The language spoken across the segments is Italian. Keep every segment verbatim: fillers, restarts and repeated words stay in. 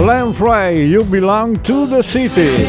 Glenn Frey, You Belong to the City.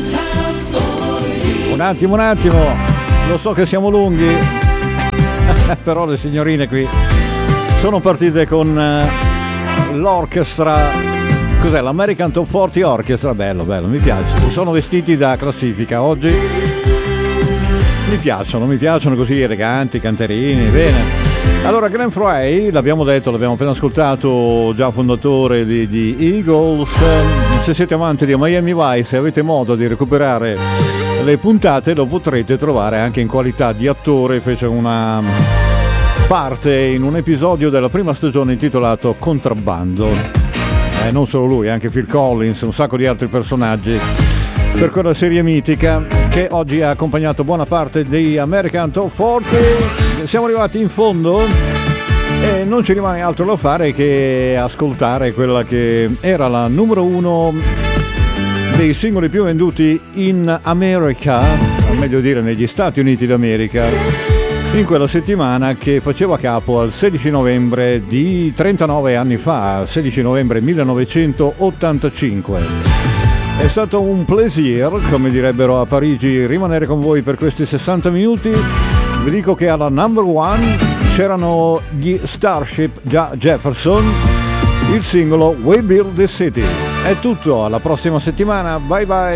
Un attimo, un attimo, lo so che siamo lunghi, però le signorine qui sono partite con uh, l'orchestra, cos'è? L'American Top quaranta Orchestra, bello, bello, mi piace. Sono vestiti da classifica oggi, mi piacciono, mi piacciono così eleganti, canterini, bene. Allora, Glenn Frey, l'abbiamo detto, l'abbiamo appena ascoltato, già fondatore di, di Eagles. Se siete amanti di Miami Vice e avete modo di recuperare le puntate, lo potrete trovare anche in qualità di attore. Fece una parte in un episodio della prima stagione intitolato Contrabbando. Eh, non solo lui, anche Phil Collins, un sacco di altri personaggi, per quella serie mitica che oggi ha accompagnato buona parte dei American Top quaranta. Siamo arrivati in fondo e non ci rimane altro da fare che ascoltare quella che era la numero uno dei singoli più venduti in America, o meglio dire negli Stati Uniti d'America, in quella settimana che faceva capo al sedici novembre di trentanove anni fa, sedici novembre millenovecentottantacinque. È stato un plaisir, come direbbero a Parigi, rimanere con voi per questi sessanta minuti. Vi dico che alla number one c'erano gli Starship Jefferson, il singolo We Build the City. È tutto, alla prossima settimana, bye bye!